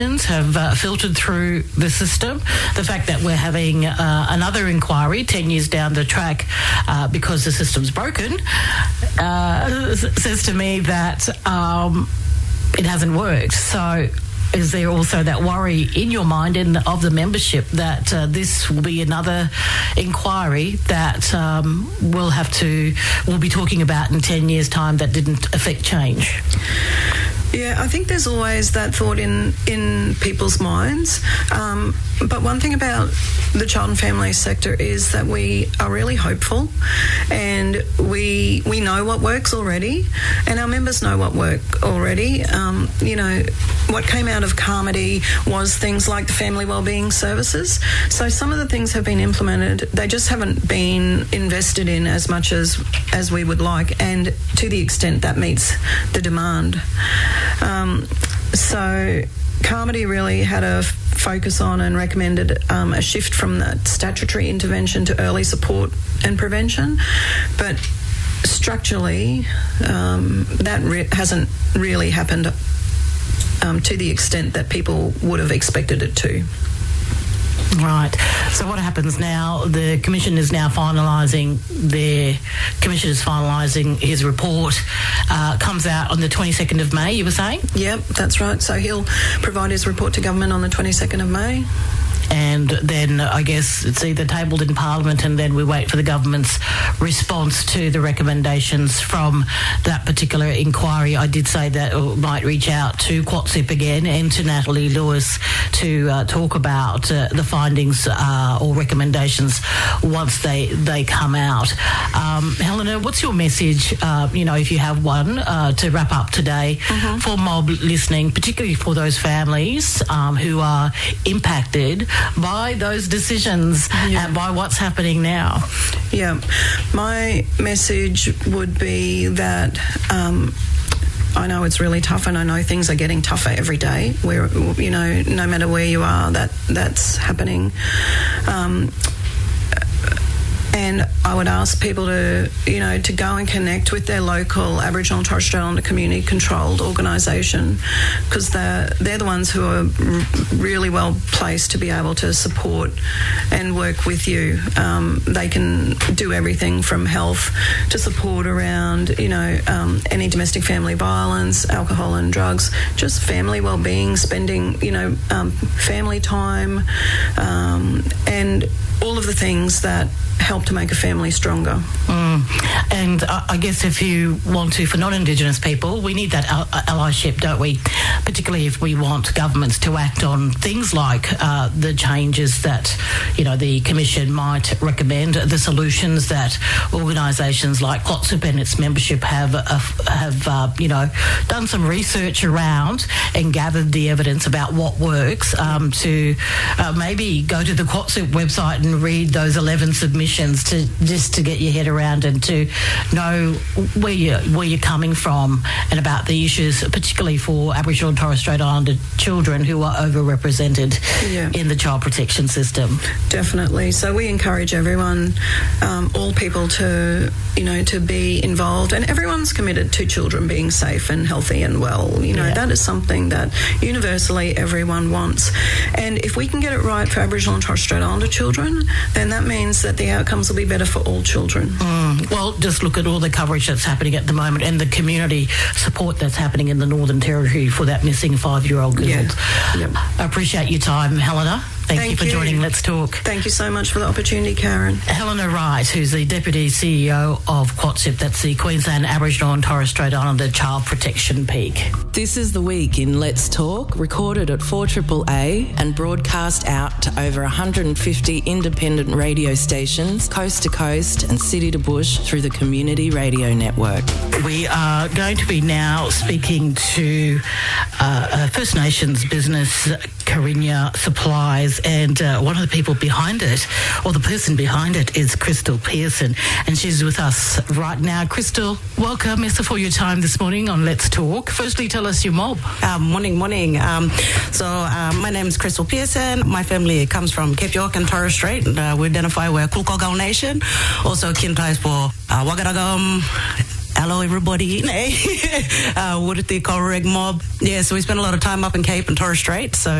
have filtered through the system. The fact that we're having another inquiry 10 years down the track because the system's broken says to me that it hasn't worked. So is there also that worry in your mind and of the membership that this will be another inquiry that we'll be talking about in 10 years' time that didn't affect change? Yeah, I think there's always that thought in people's minds. But one thing about the child and family sector is that we are really hopeful, and we know what works already, and our members know what works already. What came out of Carmody was things like the family wellbeing services. So some of the things have been implemented. They just haven't been invested in as much as we would like, and to the extent that meets the demand. So Carmody really had a focus on and recommended a shift from that statutory intervention to early support and prevention, but structurally that hasn't really happened to the extent that people would have expected it to. Right. So what happens now? The Commission is now finalising his report. Comes out on the 22nd of May, you were saying? Yep, that's right. So he'll provide his report to government on the 22nd of May. And then I guess it's either tabled in Parliament and then we wait for the government's response to the recommendations from that particular inquiry. I did say that it might reach out to QOTSIP again and to Natalie Lewis to talk about the findings or recommendations once they come out. Helena, what's your message, if you have one, to wrap up today for mob listening, particularly for those families who are impacted by those decisions and by what's happening now? Yeah, my message would be that I know it's really tough, and I know things are getting tougher every day. Where no matter where you are, that's happening. And I would ask people to go and connect with their local Aboriginal and Torres Strait Islander community-controlled organisation, because they're the ones who are really well placed to be able to support and work with you. They can do everything from health to support around, any domestic family violence, alcohol and drugs, just family well-being, spending, family time, and all of the things that help to make a family stronger. And I guess if you want to, for non-Indigenous people, we need that allyship, don't we? Particularly if we want governments to act on things like the changes that, the Commission might recommend, the solutions that organisations like QOTSIP and its membership have done some research around and gathered the evidence about what works, to maybe go to the QOTSIP website and read those 11 submissions to get your head around and to know where you're coming from and about the issues, particularly for Aboriginal and Torres Strait Islander children who are overrepresented in the child protection system. Definitely. So we encourage everyone, all people to be involved, and everyone's committed to children being safe and healthy and well. That is something that universally everyone wants. And if we can get it right for Aboriginal and Torres Strait Islander children, then that means that the outcomes will be better for all children. Well, just look at all the coverage that's happening at the moment and the community support that's happening in the Northern Territory for that missing 5-year-old girl. Yeah. I appreciate your time, Helena. Thank you for joining Let's Talk. Thank you so much for the opportunity, Karen. Helena Wright, who's the Deputy CEO of QOTSIP, that's the Queensland Aboriginal and Torres Strait Islander Child Protection Peak. This is the week in Let's Talk, recorded at 4AAA and broadcast out to over 150 independent radio stations, coast to coast and city to bush through the Community Radio Network. We are going to be now speaking to First Nations business, Karinya Supplies, and one of the people behind it, or the person behind it, is Crystal Pearson, and she's with us right now. Crystal, welcome. Thanks for your time this morning on Let's Talk. Firstly, tell us your mob. Morning. My name is Crystal Pearson. My family comes from Cape York and Torres Strait. We identify we're Kulkogal Nation, also kin ties for Wagadagam, hello everybody, Woodity Colreg mob. Yeah, so we spent a lot of time up in Cape and Torres Strait, so